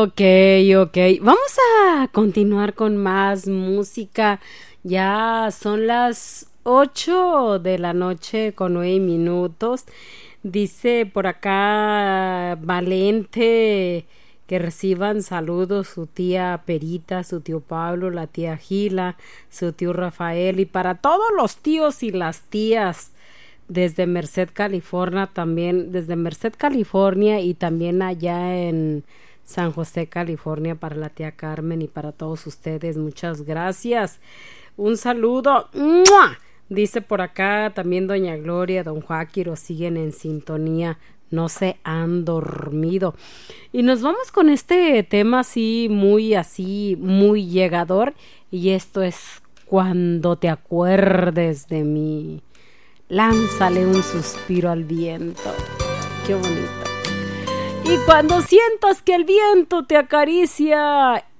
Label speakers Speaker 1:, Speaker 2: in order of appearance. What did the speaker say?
Speaker 1: Ok. Vamos a continuar con más música. Ya son las 8 de la noche con 9 minutos. Dice por acá Valente que reciban saludos su tía Perita, su tío Pablo, la tía Gila, su tío Rafael y para todos los tíos y las tías desde Merced, California, también desde Merced, California y también allá en San José, California, para la tía Carmen y para todos ustedes. Muchas gracias. Un saludo. ¡Mua! Dice por acá también doña Gloria, don Joaquiro siguen en sintonía. No se han dormido. Y nos vamos con este tema así, muy llegador. Y esto es Cuando te acuerdes de mí. Lánzale un suspiro al viento. Qué bonito. Y cuando sientas que el viento te acaricia